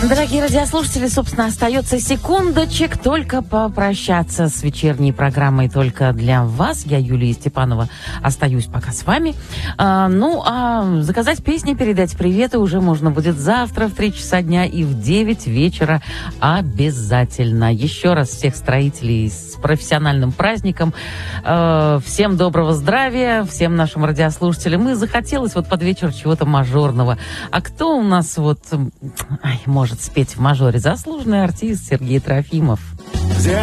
Дорогие радиослушатели, собственно, остается секундочек только попрощаться с вечерней программой только для вас. Я, Юлия Степанова, остаюсь пока с вами. А заказать песни, передать приветы уже можно будет завтра в 3 часа дня и в 9 вечера обязательно. Еще раз всех строителей с профессиональным праздником. Всем доброго здравия, всем нашим радиослушателям. И захотелось вот под вечер чего-то мажорного. А кто у нас может спеть в мажоре? Заслуженный артист Сергей Трофимов.